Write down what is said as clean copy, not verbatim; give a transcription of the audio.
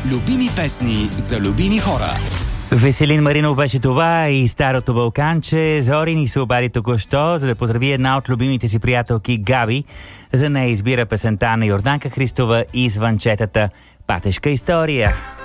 Любими песни за любими хора. Веселин Маринов беше това и старото Балканче. Зори ни се обади току-що, за да поздрави една от любимите си приятелки Габи. За нея избира песента на Йорданка Христова и звънчетата "Патешка история".